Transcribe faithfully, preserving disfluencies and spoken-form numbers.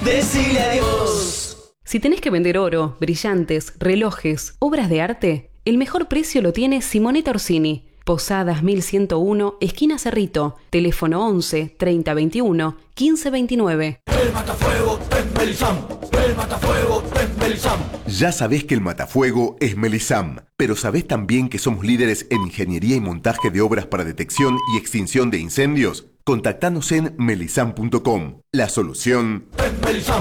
Decile adiós. Si tenés que vender oro, brillantes, relojes, obras de arte, el mejor precio lo tiene Simonetta Orsini. Posadas mil ciento uno, esquina Cerrito. Teléfono once, treinta veintiuno, quince veintinueve. El matafuego es Melisam. El matafuego es Melisam. Ya sabés que el matafuego es Melisam, pero ¿sabés también que somos líderes en ingeniería y montaje de obras para detección y extinción de incendios? Contactanos en melisam punto com. La solución es Melisam.